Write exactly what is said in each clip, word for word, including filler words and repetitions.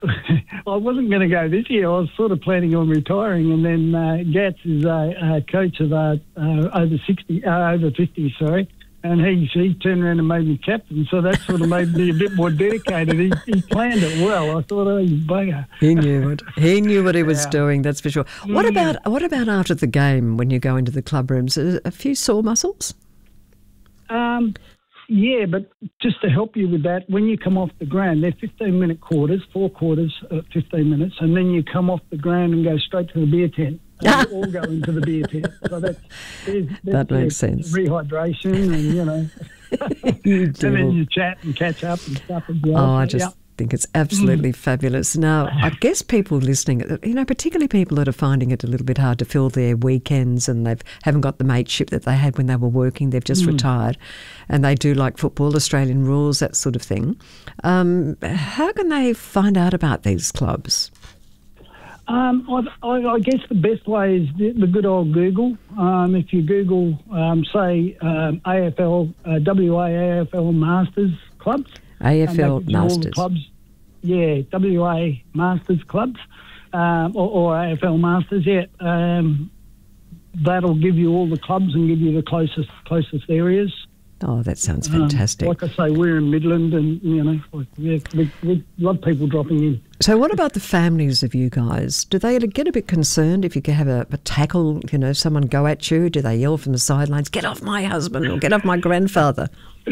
I wasn't going to go this year. I was sort of planning on retiring, and then uh, Gats is a, a coach of uh, uh, over sixty, uh, over fifty, sorry, and he he turned around and made me captain. So that sort of made me a bit more dedicated. He, he planned it well. I thought, oh, you bugger. He knew it. He knew what he was Yeah. doing. That's for sure. What Mm. about what about after the game when you go into the club rooms? A, a few sore muscles. Um, yeah, but just to help you with that, when you come off the ground, they're fifteen-minute quarters, four quarters, uh, fifteen minutes, and then you come off the ground and go straight to the beer tent. And we all go into the beer tent. So that's, there's, there's, That makes there's sense. Rehydration and, you know, You and then do. you chat and catch up and stuff as well. Oh, I So, just yeah. think it's absolutely fabulous. Now, I guess people listening, you know, particularly people that are finding it a little bit hard to fill their weekends and they haven't got the mateship that they had when they were working, they've just retired, and they do like football, Australian rules, that sort of thing. Um, how can they find out about these clubs? Um, I, I, I guess the best way is the, the good old Google. Um, if you Google, um, say, um, A F L, uh, W A A F L Masters clubs. A F L and that gives you all the Masters. clubs. Yeah, W A Masters clubs, um, or, or A F L Masters. Yeah, um, that'll give you all the clubs and give you the closest closest areas. Oh, that sounds Um, fantastic. like I say, we're in Midland, and you know, like, yeah, we, we love people dropping in. So what about the families of you guys? Do they get a bit concerned if you have a, a tackle, you know, someone go at you? Do they yell from the sidelines, get off my husband or get off my grandfather?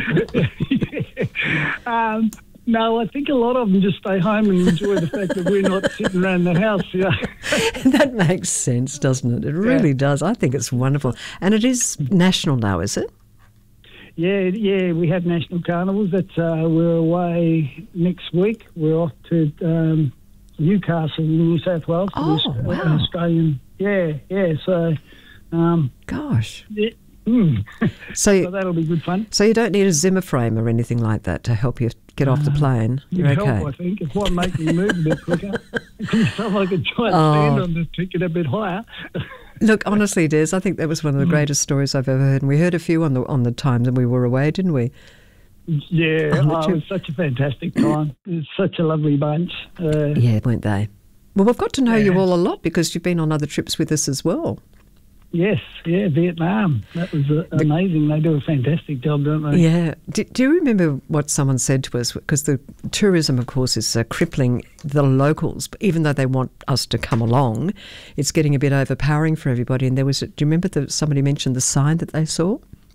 um, no, I think a lot of them just stay home and enjoy the fact that we're not sitting around the house. Yeah. That makes sense, doesn't it? It really Yeah. does. I think it's wonderful. And it is national now, is it? Yeah, yeah, we have national carnivals. That's uh, we're away next week. We're off to um, Newcastle, New South Wales. for Oh, the Aus- wow. Australian. Yeah, yeah. So, um, Gosh. yeah, mm. So, so that'll be good fun. so you don't need a Zimmer frame or anything like that to help you get off the plane? It'd You're help, okay? I think. It might make me move a bit quicker. So I could try and Oh. stand on the ticket a bit higher. Look, honestly, Des, I think that was one of the greatest stories I've ever heard. And we heard a few on the on the times and we were away, didn't we? Yeah, Oh, oh, would it you- was such a fantastic time. It was such a lovely bunch. Uh, Yeah, weren't they? Well, we've got to know you Yeah. all a lot because you've been on other trips with us as well. Yes, yeah, Vietnam. That was uh, amazing. They do a fantastic job, don't they? Yeah. Do, do you remember what someone said to us? Because the tourism, of course, is uh, crippling the locals. But even though they want us to come along, it's getting a bit overpowering for everybody. And there was, a, do you remember that somebody mentioned the sign that they saw?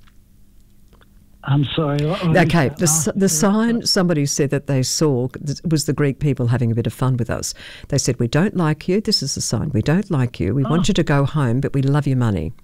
I'm sorry. I- I Okay, missed the, that s- last the bit. sign somebody said that they saw was the Greek people having a bit of fun with us. They said, we don't like you. This is the sign. We don't like you. We Oh. want you to go home, but we love your money.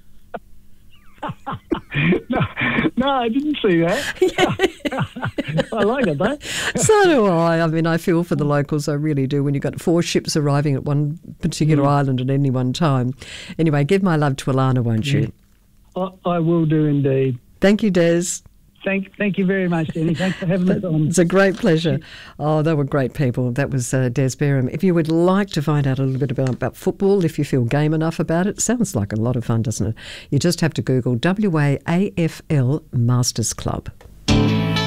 no, no, I didn't see that. I like it, though. So do I. I mean, I feel for the locals. I really do. When you've got four ships arriving at one particular island at any one time. Anyway, give my love to Alana, won't you? I, I will do indeed. Thank you, Des. Thank, thank you very much, Jenny. Thanks for having us on. It's a great pleasure. Oh, they were great people. That was uh, Des Barham. If you would like to find out a little bit about, about football, if you feel game enough about it, sounds like a lot of fun, doesn't it? You just have to Google W A A F L Masters Club.